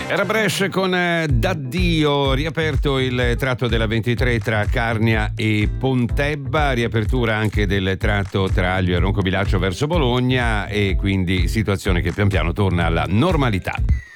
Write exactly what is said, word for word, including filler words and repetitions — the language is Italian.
Era Brescia con eh, D'addio, riaperto il tratto della ventitré tra Carnia e Pontebba, riapertura anche del tratto tra Aglio e Roncobilaccio verso Bologna, e quindi situazione che pian piano torna alla normalità.